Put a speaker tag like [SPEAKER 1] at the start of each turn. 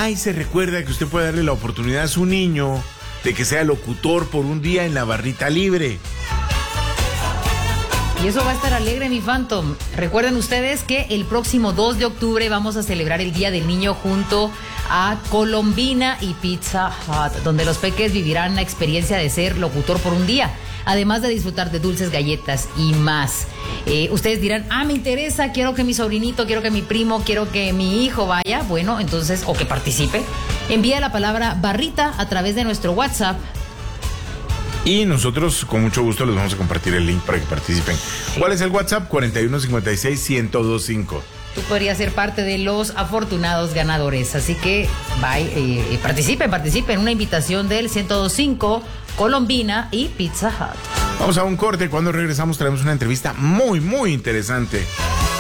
[SPEAKER 1] Ay, se recuerda que usted puede darle la oportunidad a su niño de que sea locutor por un día en la barrita libre.
[SPEAKER 2] Y eso va a estar alegre, mi Phantom. Recuerden ustedes que el próximo 2 de octubre vamos a celebrar el Día del Niño junto a Colombina y Pizza Hut, donde los peques vivirán la experiencia de ser locutor por un día, además de disfrutar de dulces, galletas y más. Ustedes dirán, me interesa, quiero que mi sobrinito, quiero que mi primo, quiero que mi hijo vaya. Bueno, entonces, o que participe. Envía la palabra barrita a través de nuestro WhatsApp.
[SPEAKER 1] Y nosotros con mucho gusto les vamos a compartir el link para que participen. Sí. ¿Cuál es el WhatsApp? 4156-1025.
[SPEAKER 2] Tú podrías ser parte de los afortunados ganadores. Así que participen. Una invitación del 1025, Colombina y Pizza Hut.
[SPEAKER 1] Vamos a un corte. Cuando regresamos traemos una entrevista muy, muy interesante